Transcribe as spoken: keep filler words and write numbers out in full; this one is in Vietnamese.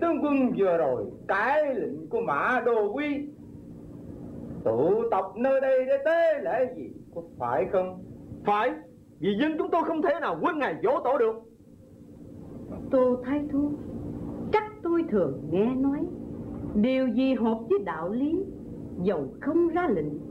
tướng quân vừa rồi cãi lệnh của Mã Đô Quy, tụ tập nơi đây để tế lễ gì, có phải không? Phải, vì dân chúng tôi không thể nào quên ngày giỗ tổ được. Tô Thái Thú, chắc tôi thường nghe nói, điều gì hợp với đạo lý, dầu không ra lệnh